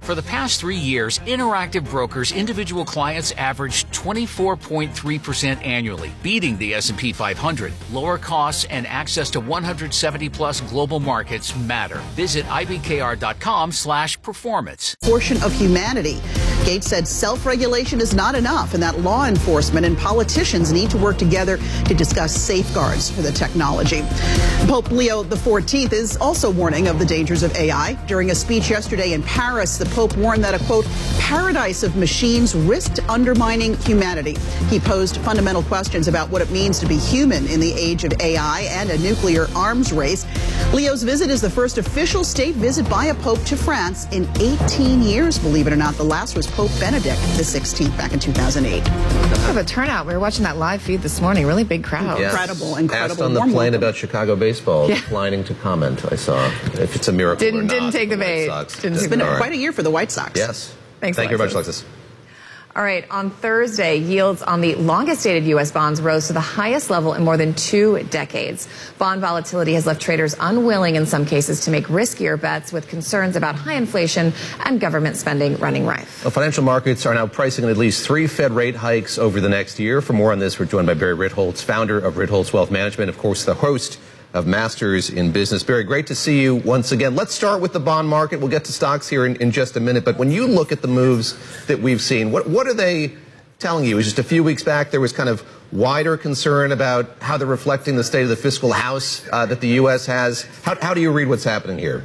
For the past 3 years, Interactive Brokers individual clients averaged 24.3% annually, beating the S&P 500. Lower costs and access to 170-plus global markets matter. Visit ibkr.com/performance. Portion of humanity. Gates said self-regulation is not enough and that law enforcement and politicians need to work together to discuss safeguards for the technology. Pope Leo XIV is also warning of the dangers of AI. During a speech yesterday in Paris, the Pope warned that a, quote, paradise of machines risked undermining humanity. He posed fundamental questions about what it means to be human in the age of AI and a nuclear arms race. Leo's visit is the first official state visit by a pope to France in 18 years, believe it or not. The last was Pope Benedict XVI back in 2008. Look at the turnout. We were watching that live feed this morning. Really big crowd. Yes. Incredible. Asked on the plane about Chicago baseball, declining to comment, I saw, if it's a miracle or not. Didn't take the bait. It's been quite a year for the White Sox. Yes. Thank you very much, Alexis. All right. On Thursday, yields on the longest-dated U.S. bonds rose to the highest level in more than 2 decades. Bond volatility has left traders unwilling in some cases to make riskier bets with concerns about high inflation and government spending running rife. Well, financial markets are now pricing in at least 3 Fed rate hikes over the next year. For more on this, we're joined by Barry Ritholtz, founder of Ritholtz Wealth Management, of course, the host of Masters in Business. Barry, great to see you once again. Let's start with the bond market. We'll get to stocks here in just a minute. But when you look at the moves that we've seen, what are they telling you? Just a few weeks back, there was kind of wider concern about how they're reflecting the state of the fiscal house that the U.S. has. How do you read what's happening here?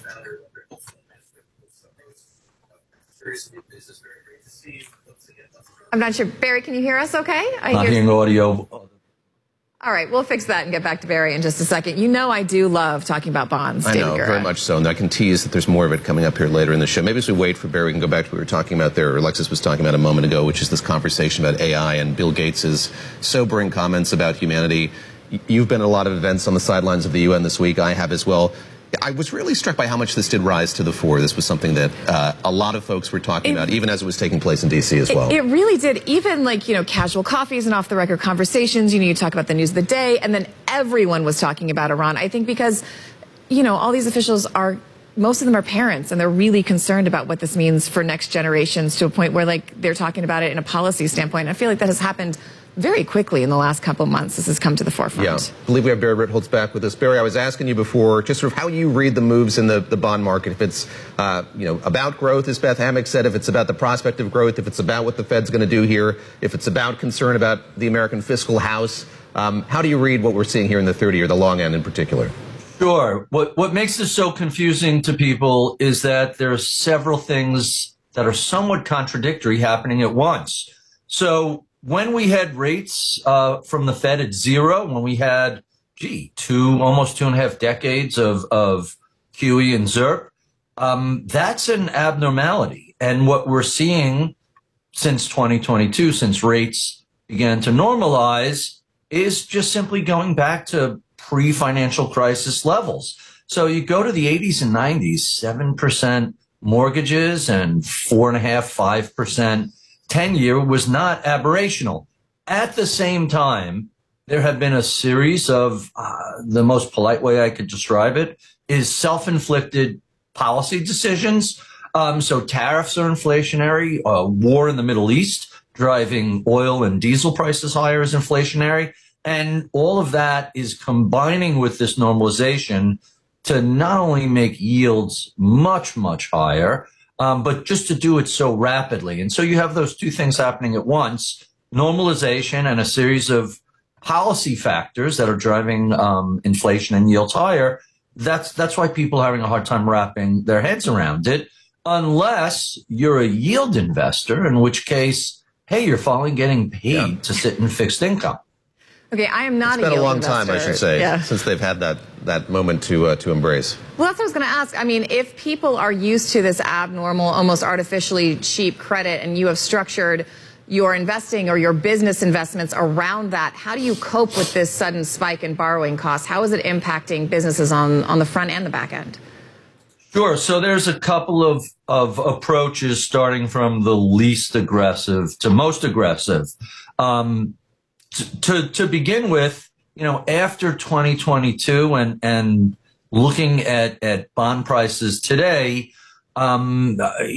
I'm not sure. Barry, can you hear us okay? Not hearing audio. All right, we'll fix that and get back to Barry in just a second. You know I do love talking about bonds. I know, very much so. And I can tease that there's more of it coming up here later in the show. Maybe as we wait for Barry, we can go back to what we were talking about there, or Alexis was talking about a moment ago, which is this conversation about AI and Bill Gates' sobering comments about humanity. You've been at a lot of events on the sidelines of the UN this week. I have as well. I was really struck by how much this did rise to the fore. This was something that a lot of folks were talking about, even as it was taking place in D.C. as well. It really did. Even casual coffees and off-the-record conversations, you talk about the news of the day, and then everyone was talking about Iran. I think because, all these officials most of them are parents, and they're really concerned about what this means for next generations to a point where, they're talking about it in a policy standpoint. I feel like that has happened very quickly in the last couple of months. This has come to the forefront. Yeah. I believe we have Barry Ritholtz back with us. Barry, I was asking you before just sort of how you read the moves in the bond market. If it's, about growth, as Beth Hammack said, if it's about the prospect of growth, if it's about what the Fed's going to do here, if it's about concern about the American fiscal house, how do you read what we're seeing here in the 30-year, the long end in particular? Sure. What makes this so confusing to people is that there are several things that are somewhat contradictory happening at once. So when we had rates from the Fed at 0, when we had, almost 2.5 decades of QE and ZIRP, that's an abnormality. And what we're seeing since 2022, since rates began to normalize, is just simply going back to pre-financial crisis levels. So you go to the 80s and 90s, 7% mortgages and 4.5%, 5% 10-year was not aberrational. At the same time, there have been a series of, the most polite way I could describe it is self-inflicted policy decisions. So tariffs are inflationary, war in the Middle East driving oil and diesel prices higher is inflationary. And all of that is combining with this normalization to not only make yields much, much higher, but just to do it so rapidly. And so you have those two things happening at once, normalization and a series of policy factors that are driving inflation and yields higher. That's why people are having a hard time wrapping their heads around it, unless you're a yield investor, in which case, hey, you're finally getting paid to sit in fixed income. Okay, I am not a yield investor. It's been a long time, I should say, since they've had that moment to embrace. Well, that's what I was going to ask. I mean, if people are used to this abnormal, almost artificially cheap credit, and you have structured your investing or your business investments around that, how do you cope with this sudden spike in borrowing costs? How is it impacting businesses on the front and the back end? Sure. So there's a couple of approaches, starting from the least aggressive to most aggressive. To begin with, after 2022 and looking at bond prices today,